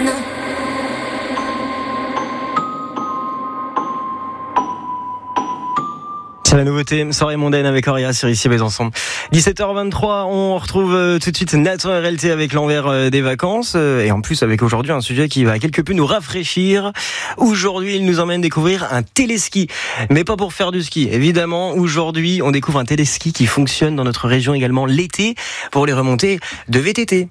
C'est la nouveauté, soirée mondaine avec Auria sur ici Besançon. 17h23, on retrouve tout de suite Nathan RLT avec l'envers des vacances et en plus avec aujourd'hui un sujet qui va quelque peu nous rafraîchir. Aujourd'hui, il nous emmène découvrir un téléski, mais pas pour faire du ski. Évidemment, aujourd'hui, on découvre un téléski qui fonctionne dans notre région également l'été pour les remontées de VTT.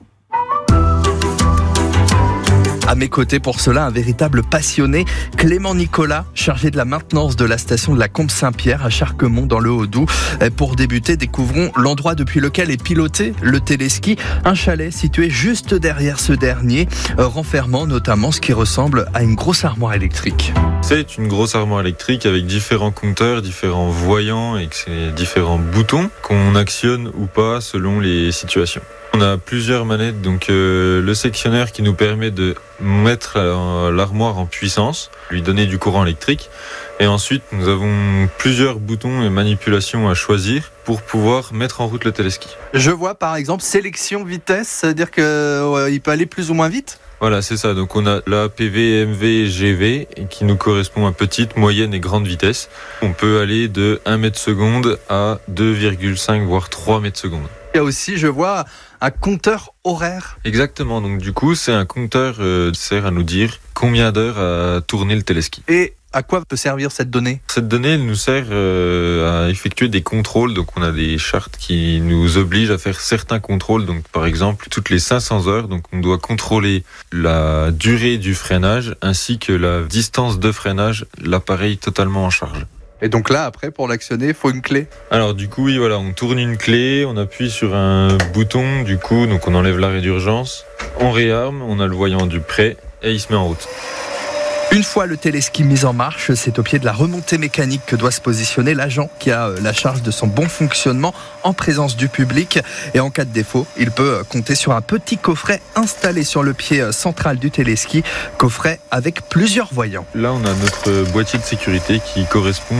À mes côtés, pour cela, un véritable passionné, Clément Nicolas, chargé de la maintenance de la station de la Combe-Saint-Pierre à Charquemont dans le Haut-Doubs. Pour débuter, découvrons l'endroit depuis lequel est piloté le téléski, un chalet situé juste derrière ce dernier, renfermant notamment ce qui ressemble à une grosse armoire électrique. C'est une grosse armoire électrique avec différents compteurs, différents voyants et différents boutons qu'on actionne ou pas selon les situations. On a plusieurs manettes, donc le sectionneur qui nous permet de mettre l'armoire en puissance, lui donner du courant électrique. Et ensuite, nous avons plusieurs boutons et manipulations à choisir pour pouvoir mettre en route le téléski. Je vois par exemple sélection vitesse, c'est-à-dire qu'il peut aller plus ou moins vite ? Voilà, c'est ça. Donc on a la PV, MV, GV qui nous correspond à petite, moyenne et grande vitesse. On peut aller de 1 mètre seconde à 2,5 voire 3 mètres secondes. Il y a aussi, je vois, un compteur horaire. Exactement, donc du coup c'est un compteur qui sert à nous dire combien d'heures a tourné le téléski. Et à quoi peut servir cette donnée ? Cette donnée elle nous sert à effectuer des contrôles, donc on a des chartes qui nous obligent à faire certains contrôles, donc par exemple toutes les 500 heures, donc on doit contrôler la durée du freinage ainsi que la distance de freinage, l'appareil totalement en charge. Et donc là, après, pour l'actionner, il faut une clé. Alors du coup, oui, voilà, on tourne une clé, on appuie sur un bouton, du coup, donc on enlève l'arrêt d'urgence, on réarme, on a le voyant du prêt et il se met en route. Une fois le téléski mis en marche, c'est au pied de la remontée mécanique que doit se positionner l'agent qui a la charge de son bon fonctionnement en présence du public. Et en cas de défaut, il peut compter sur un petit coffret installé sur le pied central du téléski, coffret avec plusieurs voyants. Là, on a notre boîtier de sécurité qui correspond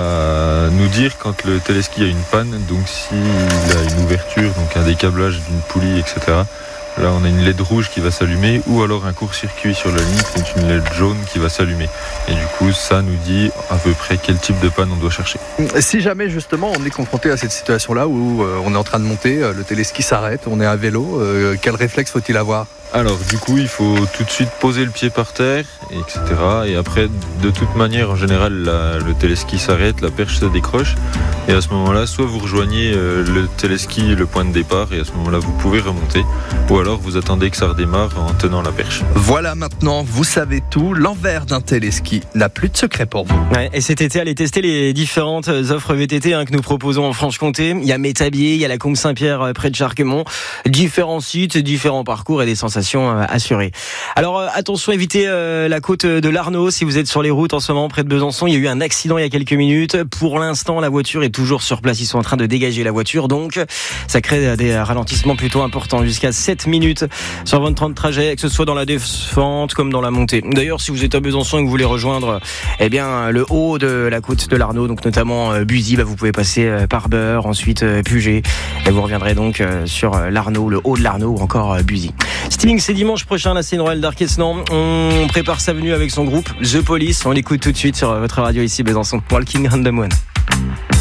à nous dire quand le téléski a une panne, donc s'il a une ouverture, donc un décablage d'une poulie, etc. Là, on a une LED rouge qui va s'allumer ou alors un court-circuit sur la ligne, c'est une LED jaune qui va s'allumer. Et du coup, ça nous dit à peu près quel type de panne on doit chercher. Si jamais, justement, on est confronté à cette situation-là où on est en train de monter, le téléski s'arrête, on est à vélo, quel réflexe faut-il avoir ? Alors, du coup, il faut tout de suite poser le pied par terre, etc. Et après, de toute manière, en général, le téléski s'arrête, la perche se décroche. Et à ce moment-là, soit vous rejoignez le téléski, le point de départ, et à ce moment-là, vous pouvez remonter. Ou alors, vous attendez que ça redémarre en tenant la perche. Voilà, maintenant, vous savez tout. L'envers d'un téléski n'a plus de secret pour vous. Ouais, et cet été, allez tester les différentes offres VTT que nous proposons en Franche-Comté. Il y a Métabier, il y a la Combe-Saint-Pierre près de Charquemont. Différents sites, différents parcours et des sensations assurées. Alors attention, évitez la côte de l'Arnaud si vous êtes sur les routes en ce moment près de Besançon. Il y a eu un accident il y a quelques minutes. Pour l'instant, la voiture est toujours sur place. Ils sont en train de dégager la voiture, donc ça crée des ralentissements plutôt importants, jusqu'à 7 minutes sur votre temps de trajet, que ce soit dans la descente comme dans la montée. D'ailleurs, si vous êtes à Besançon et que vous voulez rejoindre le haut de la côte de l'Arnaud, donc notamment Buzy, vous pouvez passer par Beure, ensuite Puget, et vous reviendrez donc sur l'Arnaud, le haut de l'Arnaud ou encore Buzy. Sting, c'est dimanche prochain, là c'est Noël d'Arquesnan. On prépare sa venue avec son groupe The Police. On l'écoute tout de suite sur votre radio ici Besançon. Walking on the Moon.